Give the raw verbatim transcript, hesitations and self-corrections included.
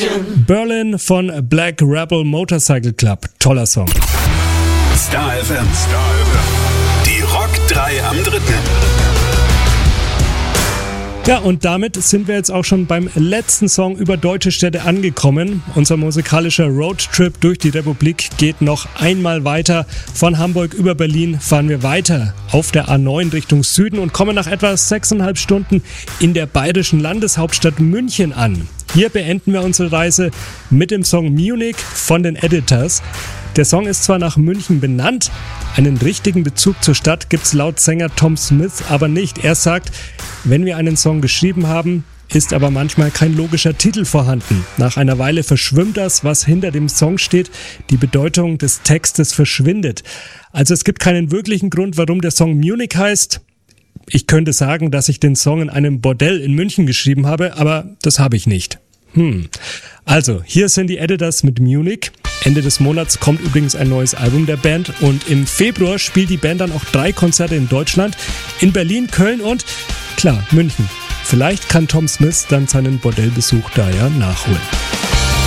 Berlin von Black Rebel Motorcycle Club. Toller Song. Star F M. Star F M. Die Rock drei am dritten. Ja, und damit sind wir jetzt auch schon beim letzten Song über deutsche Städte angekommen. Unser musikalischer Roadtrip durch die Republik geht noch einmal weiter. Von Hamburg über Berlin fahren wir weiter auf der A neun Richtung Süden und kommen nach etwa sechseinhalb Stunden in der bayerischen Landeshauptstadt München an. Hier beenden wir unsere Reise mit dem Song Munich von den Editors. Der Song ist zwar nach München benannt, einen richtigen Bezug zur Stadt gibt's laut Sänger Tom Smith aber nicht. Er sagt, wenn wir einen Song geschrieben haben, ist aber manchmal kein logischer Titel vorhanden. Nach einer Weile verschwimmt das, was hinter dem Song steht, die Bedeutung des Textes verschwindet. Also es gibt keinen wirklichen Grund, warum der Song Munich heißt. Ich könnte sagen, dass ich den Song in einem Bordell in München geschrieben habe, aber das habe ich nicht. Hm. Also, hier sind die Editors mit Munich. Ende des Monats kommt übrigens ein neues Album der Band und im Februar spielt die Band dann auch drei Konzerte in Deutschland, in Berlin, Köln und, klar, München. Vielleicht kann Tom Smith dann seinen Bordellbesuch da ja nachholen.